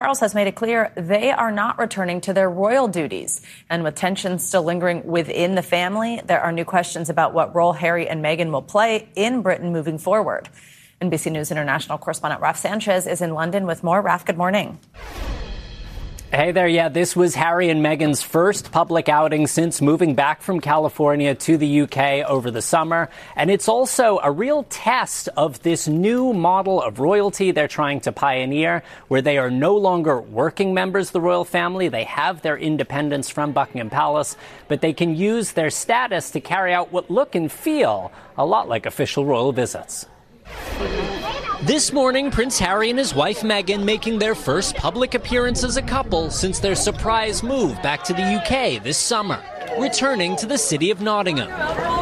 Charles has made it clear they are not returning to their royal duties. And with tensions still lingering within the family, there are new questions about what role Harry and Meghan will play in Britain moving forward. NBC News International correspondent Raf Sanchez is in London with more. Raf, good morning. Hey there. Yeah, this was Harry and Meghan's first public outing since moving back from California to the UK over the summer. And it's also a real test of this new model of royalty they're trying to pioneer, where they are no longer working members of the royal family. They have their independence from Buckingham Palace, but they can use their status to carry out what look and feel a lot like official royal visits. This morning, Prince Harry and his wife Meghan making their first public appearance as a couple since their surprise move back to the UK this summer, returning to the city of Nottingham,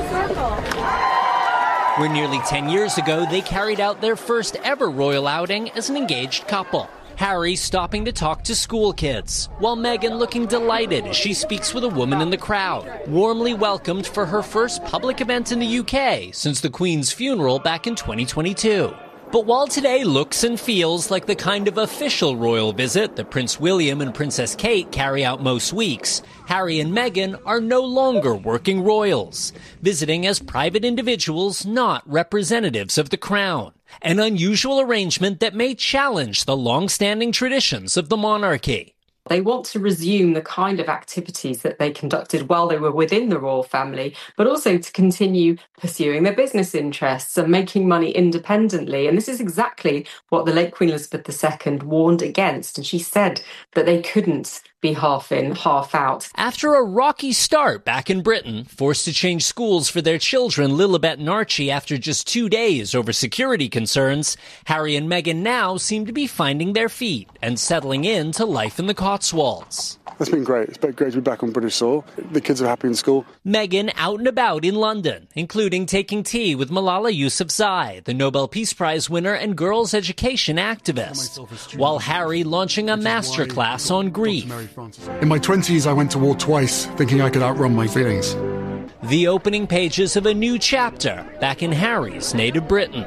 where nearly 10 years ago they carried out their first ever royal outing as an engaged couple. Harry stopping to talk to school kids, while Meghan looking delighted as she speaks with a woman in the crowd, warmly welcomed for her first public event in the UK since the Queen's funeral back in 2022. But while today looks and feels like the kind of official royal visit that Prince William and Princess Kate carry out most weeks, Harry and Meghan are no longer working royals, visiting as private individuals, not representatives of the crown. An unusual arrangement that may challenge the long-standing traditions of the monarchy. They want to resume the kind of activities that they conducted while they were within the royal family, but also to continue pursuing their business interests and making money independently. And this is exactly what the late Queen Elizabeth II warned against. And she said that they couldn't be half in, half out. After a rocky start back in Britain, forced to change schools for their children, Lilibet and Archie, after just 2 days over security concerns, Harry and Meghan now seem to be finding their feet and settling into life in the Cotswolds. It's been great. It's been great to be back on British soil. The kids are happy in school. Meghan out and about in London, including taking tea with Malala Yousafzai, the Nobel Peace Prize winner and girls' education activist, while Harry launching a masterclass on grief. In my 20s, I went to war twice, thinking I could outrun my feelings. The opening pages of a new chapter back in Harry's native Britain.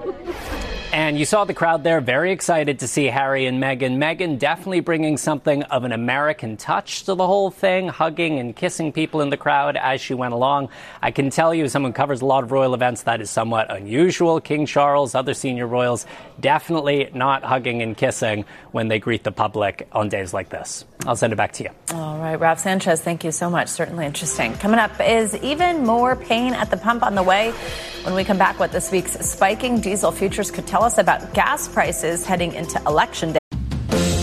And you saw the crowd there, very excited to see Harry and Meghan. Meghan definitely bringing something of an American touch to the whole thing, hugging and kissing people in the crowd as she went along. I can tell you, as someone who covers a lot of royal events, that is somewhat unusual. King Charles, other senior royals, definitely not hugging and kissing when they greet the public on days like this. I'll send it back to you. All right, Raf Sanchez, thank you so much. Certainly interesting. Coming up is even more pain at the pump on the way. When we come back, what this week's spiking diesel futures could tell us about gas prices heading into Election Day.